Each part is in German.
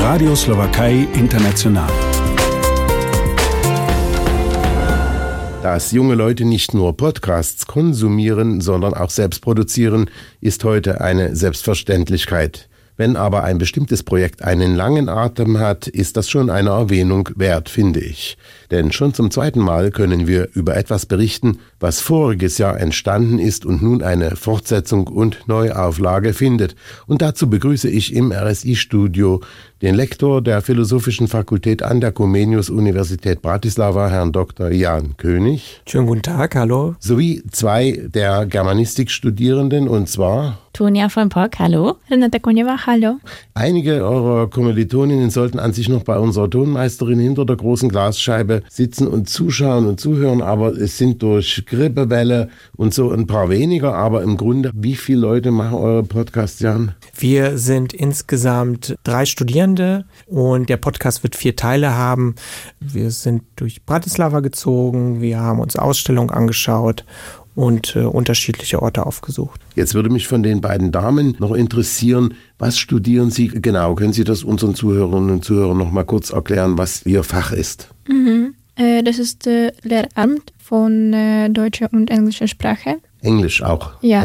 Radio Slowakei International. Dass junge Leute nicht nur Podcasts konsumieren, sondern auch selbst produzieren, ist heute eine Selbstverständlichkeit. Wenn aber ein bestimmtes Projekt einen langen Atem hat, ist das schon eine Erwähnung wert, finde ich. Denn schon zum zweiten Mal können wir über etwas berichten, was voriges Jahr entstanden ist und nun eine Fortsetzung und Neuauflage findet. Und dazu begrüße ich im RSI-Studio den Lektor der Philosophischen Fakultät an der Comenius-Universität Bratislava, Herrn Dr. Jan König. Schönen guten Tag, hallo. Sowie zwei der Germanistik-Studierenden, und zwar Tonja von Pock, hallo. Renate Koneva, hallo. Einige eurer Kommilitoninnen sollten an sich noch bei unserer Tonmeisterin hinter der großen Glasscheibe sitzen und zuschauen und zuhören, aber es sind durch Grippewelle und so ein paar weniger, aber im Grunde, wie viele Leute machen eure Podcasts, Jan? Wir sind insgesamt 3 Studierende und der Podcast wird 4 Teile haben. Wir sind durch Bratislava gezogen, wir haben uns Ausstellungen angeschaut und unterschiedliche Orte aufgesucht. Jetzt würde mich von den beiden Damen noch interessieren, was studieren Sie genau? Können Sie das unseren Zuhörerinnen und Zuhörern noch mal kurz erklären, was Ihr Fach ist? Das ist Lehramt von deutscher und englischer Sprache. Englisch auch? Ja.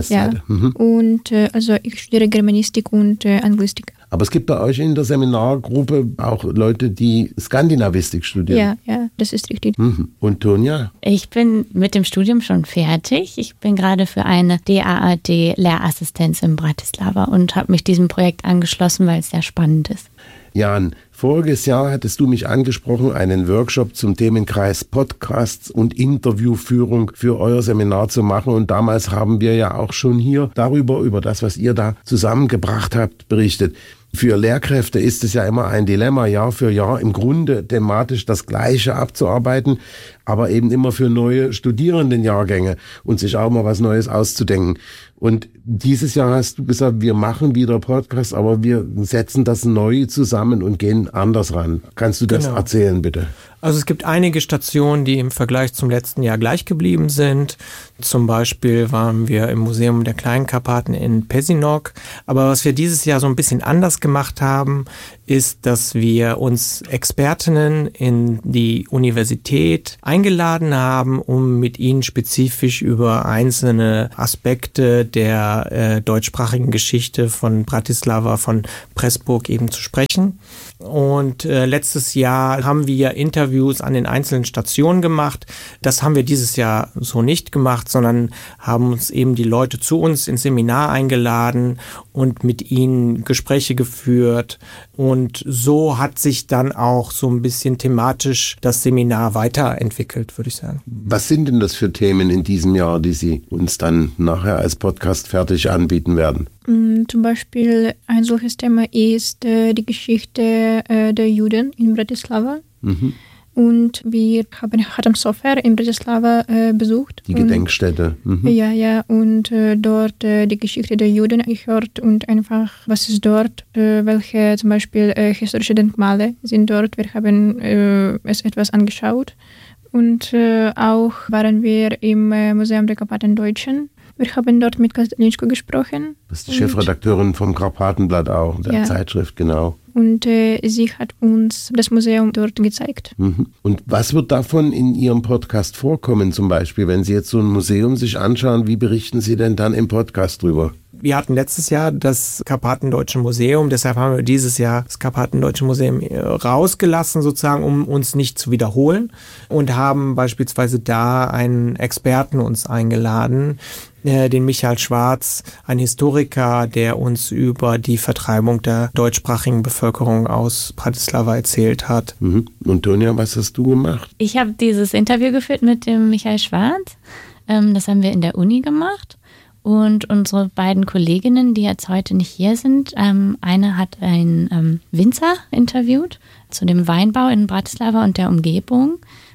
Und also ich studiere Germanistik und Anglistik. Aber es gibt bei euch in der Seminargruppe auch Leute, die Skandinavistik studieren. Ja, das ist richtig. Und Tonja? Ich bin mit dem Studium schon fertig. Ich bin gerade für eine DAAD-Lehrassistenz in Bratislava und habe mich diesem Projekt angeschlossen, weil es sehr spannend ist. Jan, voriges Jahr hattest du mich angesprochen, einen Workshop zum Themenkreis Podcasts und Interviewführung für euer Seminar zu machen. Und damals haben wir ja auch schon hier über das, was ihr da zusammengebracht habt, berichtet. Für Lehrkräfte ist es ja immer ein Dilemma, Jahr für Jahr im Grunde thematisch das Gleiche abzuarbeiten, aber eben immer für neue Studierendenjahrgänge und sich auch mal was Neues auszudenken. Und dieses Jahr hast du gesagt, wir machen wieder Podcasts, aber wir setzen das neu zusammen und gehen anders ran. Kannst du das erzählen, bitte? Also es gibt einige Stationen, die im Vergleich zum letzten Jahr gleich geblieben sind. Zum Beispiel waren wir im Museum der Kleinen Karpaten in Pezinok. Aber was wir dieses Jahr so ein bisschen anders gemacht haben, ist, dass wir uns Expertinnen in die Universität eingeladen haben, um mit ihnen spezifisch über einzelne Aspekte der deutschsprachigen Geschichte von Bratislava, von Pressburg eben zu sprechen. Und letztes Jahr haben wir Interviews an den einzelnen Stationen gemacht. Das haben wir dieses Jahr so nicht gemacht, sondern haben uns eben die Leute zu uns ins Seminar eingeladen und mit ihnen Gespräche geführt. Und so hat sich dann auch so ein bisschen thematisch das Seminar weiterentwickelt, würde ich sagen. Was sind denn das für Themen in diesem Jahr, die Sie uns dann nachher als Podcast fertig anbieten werden? Zum Beispiel ein solches Thema ist die Geschichte der Juden in Bratislava. Und wir haben Chatham Sofer in Bratislava besucht. Die Gedenkstätte. Ja, und dort die Geschichte der Juden gehört und einfach, was ist dort, welche zum Beispiel historische Denkmale sind dort. Wir haben es etwas angeschaut. Und auch waren wir im Museum der Karpaten Deutschen. Wir haben dort mit Kastelinsko gesprochen. Das ist die Chefredakteurin vom Karpatenblatt auch, der Zeitschrift, genau. Und sie hat uns das Museum dort gezeigt. Und was wird davon in Ihrem Podcast vorkommen zum Beispiel? Wenn Sie jetzt so ein Museum sich anschauen, wie berichten Sie denn dann im Podcast drüber? Wir hatten letztes Jahr das Karpatendeutsche Museum, deshalb haben wir dieses Jahr das Karpatendeutsche Museum rausgelassen, sozusagen, um uns nicht zu wiederholen, und haben beispielsweise da einen Experten uns eingeladen, den Michael Schwarz, ein Historiker, der uns über die Vertreibung der deutschsprachigen Bevölkerung aus Bratislava erzählt hat. Und Tonja, was hast du gemacht? Ich habe dieses Interview geführt mit dem Michael Schwarz. Das haben wir in der Uni gemacht. Und unsere beiden Kolleginnen, die jetzt heute nicht hier sind, eine hat einen Winzer interviewt zu dem Weinbau in Bratislava und der Umgebung.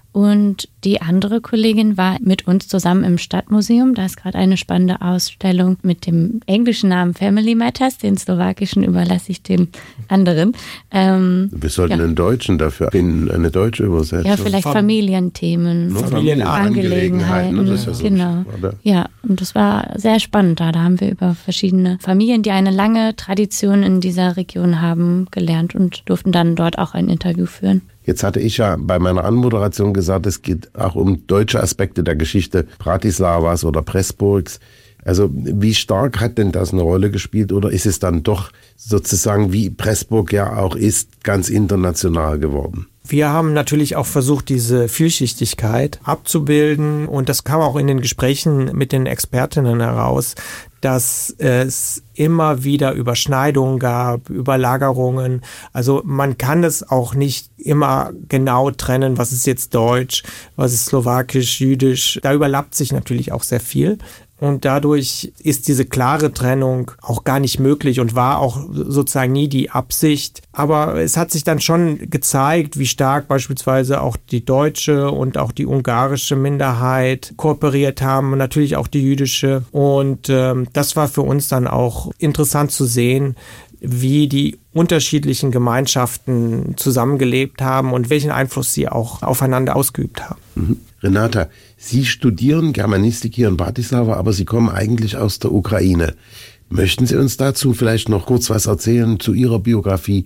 Und die andere Kollegin war mit uns zusammen im Stadtmuseum. Da ist gerade eine spannende Ausstellung mit dem englischen Namen Family Matters. Den slowakischen überlasse ich den anderen. Wir sollten einen Deutschen dafür finden, eine deutsche Übersetzung. Ja, vielleicht Familienthemen, Familienangelegenheiten. Das ist ja so genau. Ja, und das war sehr spannend. Da haben wir über verschiedene Familien, die eine lange Tradition in dieser Region haben, gelernt und durften dann dort auch ein Interview führen. Jetzt hatte ich ja bei meiner Anmoderation gesagt, es geht auch um deutsche Aspekte der Geschichte Bratislavas oder Pressburgs. Also wie stark hat denn das eine Rolle gespielt oder ist es dann doch sozusagen, wie Pressburg ja auch ist, ganz international geworden? Wir haben natürlich auch versucht, diese Vielschichtigkeit abzubilden und das kam auch in den Gesprächen mit den Expertinnen heraus, dass es immer wieder Überschneidungen gab, Überlagerungen. Also man kann es auch nicht immer genau trennen, was ist jetzt Deutsch, was ist Slowakisch, Jüdisch. Da überlappt sich natürlich auch sehr viel. Und dadurch ist diese klare Trennung auch gar nicht möglich und war auch sozusagen nie die Absicht. Aber es hat sich dann schon gezeigt, wie stark beispielsweise auch die deutsche und auch die ungarische Minderheit kooperiert haben und natürlich auch die jüdische. Und das war für uns dann auch interessant zu sehen, wie die unterschiedlichen Gemeinschaften zusammengelebt haben und welchen Einfluss sie auch aufeinander ausgeübt haben. Mhm. Renata, Sie studieren Germanistik hier in Bratislava, aber Sie kommen eigentlich aus der Ukraine. Möchten Sie uns dazu vielleicht noch kurz was erzählen zu Ihrer Biografie?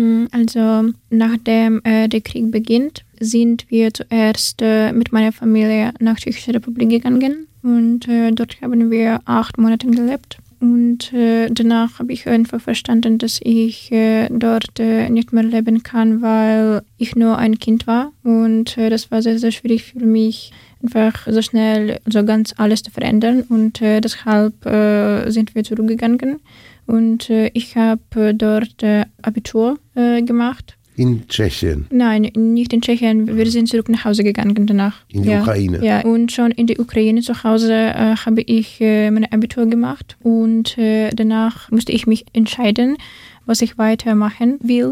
Also nachdem der Krieg beginnt, sind wir zuerst mit meiner Familie nach Tschechische Republik gegangen und dort haben wir 8 Monate gelebt. Und danach habe ich einfach verstanden, dass ich dort nicht mehr leben kann, weil ich nur ein Kind war. Und das war sehr, sehr schwierig für mich, einfach so schnell so ganz alles zu verändern. Und deshalb sind wir zurückgegangen. Und ich habe dort Abitur gemacht. In Tschechien? Nein, nicht in Tschechien. Wir sind zurück nach Hause gegangen danach. In die Ukraine? Ja, und schon in der Ukraine zu Hause habe ich mein Abitur gemacht. Und danach musste ich mich entscheiden, was ich weitermachen will.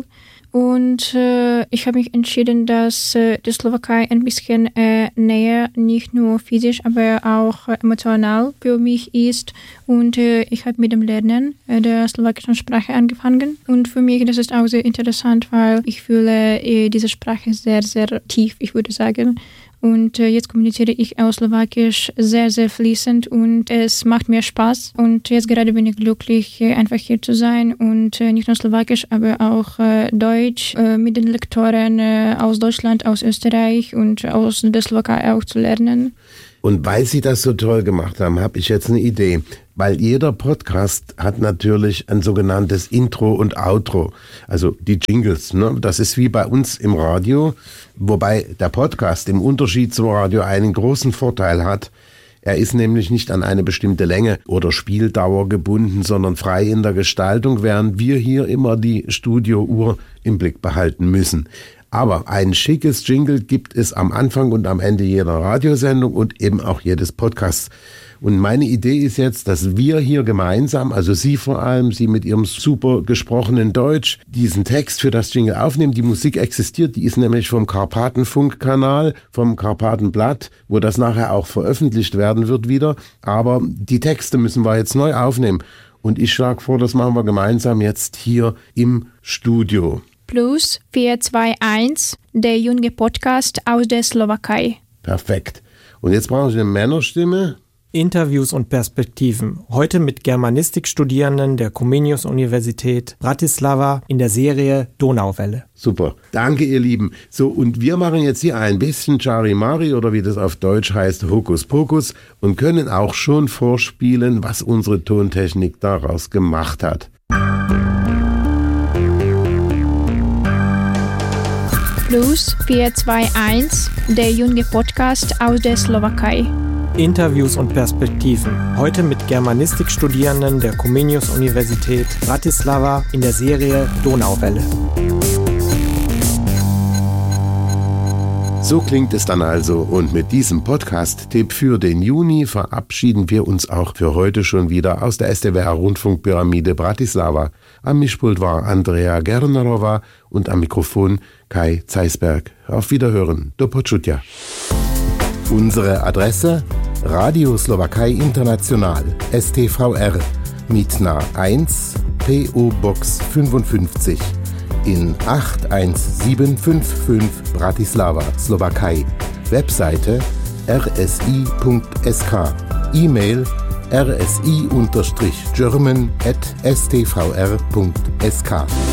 Und ich habe mich entschieden, dass die Slowakei ein bisschen näher, nicht nur physisch, aber auch emotional für mich ist. Und ich habe mit dem Lernen der slowakischen Sprache angefangen. Und für mich das ist auch sehr interessant, weil ich fühle diese Sprache sehr, sehr tief, ich würde sagen. Und jetzt kommuniziere ich auf Slowakisch sehr, sehr fließend und es macht mir Spaß. Und jetzt gerade bin ich glücklich, einfach hier zu sein und nicht nur Slowakisch, aber auch Deutsch mit den Lektoren aus Deutschland, aus Österreich und aus der Slowakei auch zu lernen. Und weil Sie das so toll gemacht haben, habe ich jetzt eine Idee. Weil jeder Podcast hat natürlich ein sogenanntes Intro und Outro, also die Jingles. Ne? Das ist wie bei uns im Radio, wobei der Podcast im Unterschied zum Radio einen großen Vorteil hat. Er ist nämlich nicht an eine bestimmte Länge oder Spieldauer gebunden, sondern frei in der Gestaltung, während wir hier immer die Studiouhr im Blick behalten müssen. Aber ein schickes Jingle gibt es am Anfang und am Ende jeder Radiosendung und eben auch jedes Podcasts. Und meine Idee ist jetzt, dass wir hier gemeinsam, also Sie vor allem, Sie mit Ihrem super gesprochenen Deutsch, diesen Text für das Jingle aufnehmen. Die Musik existiert, die ist nämlich vom Karpatenfunk-Kanal, vom Karpatenblatt, wo das nachher auch veröffentlicht werden wird wieder. Aber die Texte müssen wir jetzt neu aufnehmen. Und ich schlage vor, das machen wir gemeinsam jetzt hier im Studio. Plus 421, der junge Podcast aus der Slowakei. Perfekt. Und jetzt brauche ich eine Männerstimme. Interviews und Perspektiven. Heute mit Germanistikstudierenden der Comenius-Universität Bratislava in der Serie Donauwelle. Super. Danke, ihr Lieben. So, und wir machen jetzt hier ein bisschen Charimari oder wie das auf Deutsch heißt, Hokuspokus und können auch schon vorspielen, was unsere Tontechnik daraus gemacht hat. Plus 421, der junge Podcast aus der Slowakei. Interviews und Perspektiven. Heute mit Germanistikstudierenden der Comenius-Universität Bratislava in der Serie Donauwelle. So klingt es dann also, und mit diesem Podcast-Tipp für den Juni verabschieden wir uns auch für heute schon wieder aus der SDWR-Rundfunkpyramide Bratislava. Am Mischpult war Andrea Gernerova und am Mikrofon Kai Zeisberg. Auf Wiederhören. Do počutia. Unsere Adresse: Radio Slowakei International, STVR, Mitna 1, PO Box 55 in 81755 Bratislava, Slowakei. Webseite rsi.sk. E-Mail rsi-german@stvr.sk.